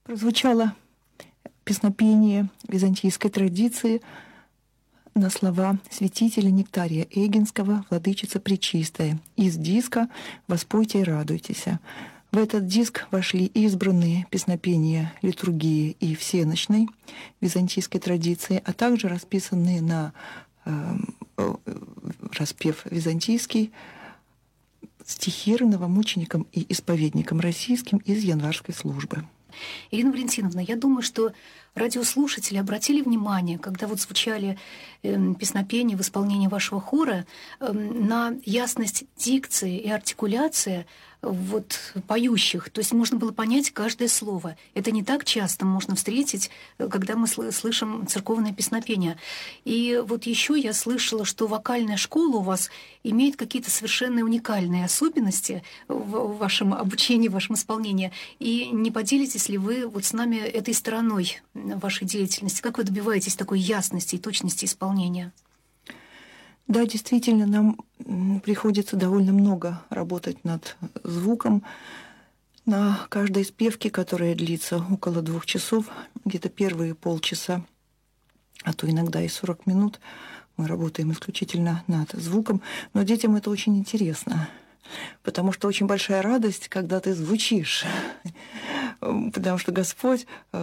Прозвучало песнопение византийской традиции на слова святителя Нектария Эгинского «Владычица Пречистая» из диска «Воспойте и радуйтесь». В этот диск вошли избранные песнопения литургии и всеночной византийской традиции, а также расписанные на распев византийский стихи новомученикам и исповедникам российским из январской службы. Ирина Валентиновна, я думаю, что радиослушатели обратили внимание, когда вот звучали песнопения в исполнении вашего хора, на ясность дикции и артикуляции вот поющих. То есть можно было понять каждое слово. Это не так часто можно встретить, когда мы слышим церковное песнопение. И вот еще я слышала, что вокальная школа у вас имеет какие-то совершенно уникальные особенности в вашем обучении, в вашем исполнении. И не поделитесь ли вы вот с нами этой стороной вашей деятельности? Как вы добиваетесь такой ясности и точности исполнения? Да, действительно, нам приходится довольно много работать над звуком. На каждой спевке, которая длится около 2 часов, где-то первые полчаса, а то иногда и 40 минут, мы работаем исключительно над звуком. Но детям это очень интересно, потому что очень большая радость, когда ты звучишь. Потому что Господь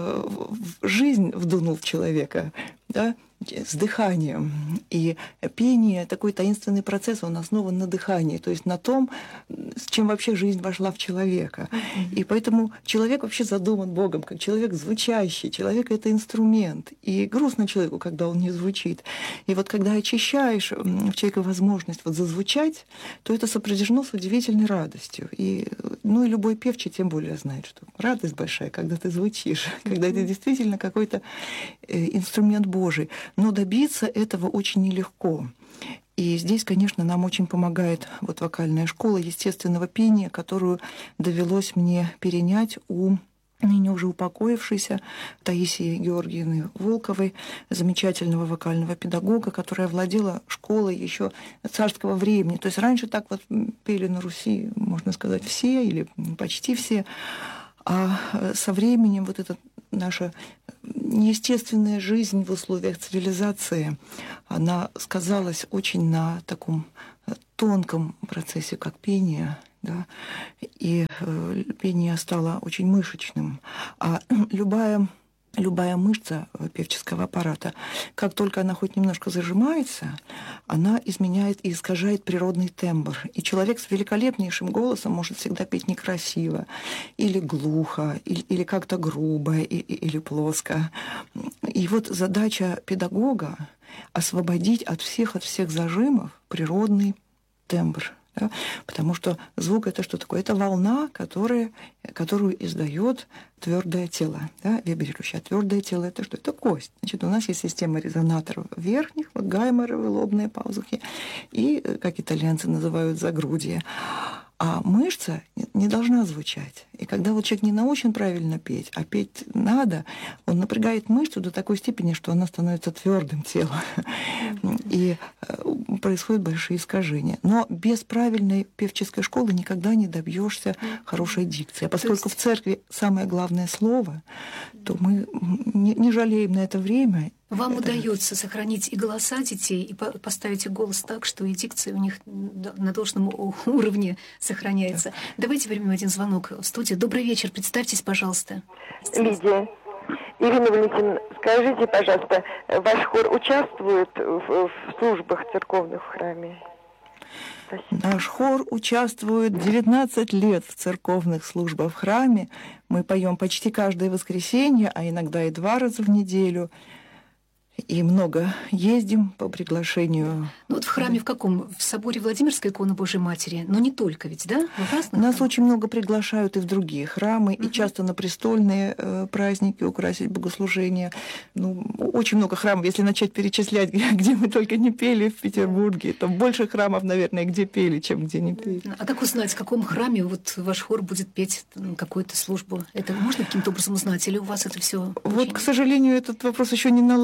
жизнь вдунул в человека, да, с дыханием. И пение, такой таинственный процесс, он основан на дыхании, то есть на том, с чем вообще жизнь вошла в человека. И поэтому человек вообще задуман Богом, как человек звучащий. Человек — это инструмент. И грустно человеку, когда он не звучит. И вот когда очищаешь в человека возможность вот зазвучать, то это сопряжено с удивительной радостью. И любой певчий тем более знает, что радость большая, когда ты звучишь, когда это действительно какой-то инструмент Божий. Но добиться этого очень нелегко. И здесь, конечно, нам очень помогает вот вокальная школа естественного пения, которую довелось мне перенять у ныне уже упокоившейся Таисии Георгиевны Волковой, замечательного вокального педагога, которая владела школой еще царского времени. То есть раньше так вот пели на Руси, можно сказать, все или почти все. А со временем вот эта наша неестественная жизнь в условиях цивилизации, она сказалась очень на таком тонком процессе, как пение, да, и пение стало очень мышечным. А любая мышца певческого аппарата, как только она хоть немножко зажимается, она изменяет и искажает природный тембр. И человек с великолепнейшим голосом может всегда петь некрасиво, или глухо, или как-то грубо, или плоско. И вот задача педагога — освободить от всех зажимов природный тембр. Да? Потому что звук — это что такое? Это волна, которую издает твердое тело. Да? Вибрирующее. Твердое тело — это что? Это кость. Значит, у нас есть система резонаторов верхних, вот гайморовые, лобные пазухи, и, как итальянцы называют, загрудье. А мышца не должна звучать. И когда вот человек не научен правильно петь, а петь надо, он напрягает мышцу до такой степени, что она становится твердым телом. И происходят большие искажения. Но без правильной певческой школы никогда не добьешься хорошей дикции. А поскольку в церкви самое главное слово, то мы не жалеем на это время. Вам удается сохранить и голоса детей, и поставить их голос так, что и дикция у них на должном уровне сохраняется. Да. Давайте примем один звонок в студию. Добрый вечер, представьтесь, пожалуйста. Лидия. Ирина Валентиновна, скажите, пожалуйста, ваш хор участвует в службах церковных в храме? Спасибо. Наш хор участвует 19 лет в церковных службах в храме. Мы поем почти каждое воскресенье, а иногда и 2 раза в неделю. И много ездим по приглашению. Ну вот в храме в каком? В соборе Владимирской иконы Божией Матери? Но не только ведь, да? Нас очень много приглашают и в другие храмы, и часто на престольные праздники украсить богослужения. Очень много храмов. Если начать перечислять, где мы только не пели в Петербурге, то больше храмов, наверное, где пели, чем где не пели. А как узнать, в каком храме вот ваш хор будет петь какую-то службу? Это можно каким-то образом узнать? Или у вас это все? Вот, к сожалению, этот вопрос еще не налажен.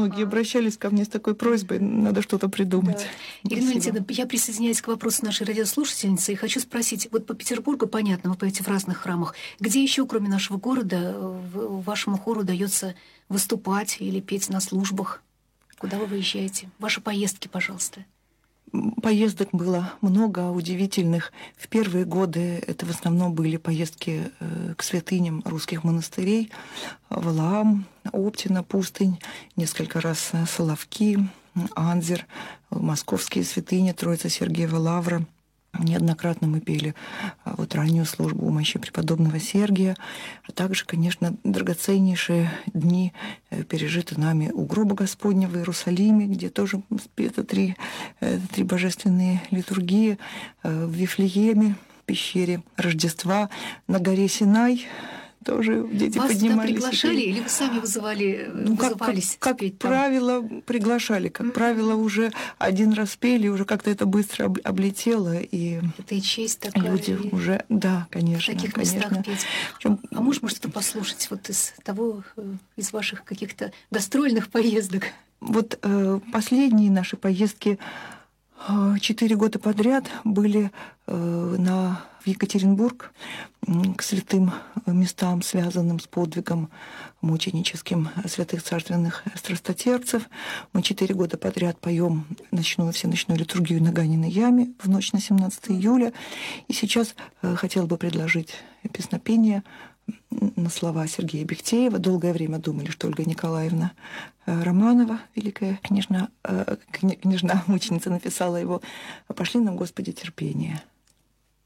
многие обращались ко мне с такой просьбой, надо что-то придумать. Да. Ирина Валентиновна, я присоединяюсь к вопросу нашей радиослушательницы и хочу спросить, вот по Петербургу, понятно, вы поете в разных храмах, где еще, кроме нашего города, вашему хору удается выступать или петь на службах? Куда вы выезжаете? Ваши поездки, пожалуйста. Поездок было много удивительных. В первые годы это в основном были поездки к святыням русских монастырей. Валаам, Оптина, Пустынь, несколько раз Соловки, Анзер, московские святыни, Троица Сергиева Лавра. Неоднократно мы пели вот раннюю службу у мощи преподобного Сергия, а также, конечно, драгоценнейшие дни пережиты нами у гроба Господня в Иерусалиме, где тоже спеты три божественные литургии, в Вифлееме, в пещере Рождества, на горе Синай. Тоже дети вас поднимались. Вас приглашали или вы сами вызывались как спеть там? правило, приглашали. Как правило, уже один раз пели, уже как-то это быстро облетело. И это и честь такая. Люди уже, да, конечно. В таких местах петь. А можем что-то послушать вот из ваших каких-то гастрольных поездок? Вот последние наши поездки 4 года подряд были в Екатеринбург к святым местам, связанным с подвигом мученическим святых царственных страстотерпцев. Мы 4 года подряд поем всеночную литургию на Ганиной яме в ночь на 17 июля. И сейчас хотела бы предложить песнопение на слова Сергея Бехтеева. Долгое время думали, что Ольга Николаевна Романова, великая княжна-мученица, написала его. «Пошли нам, Господи, терпение».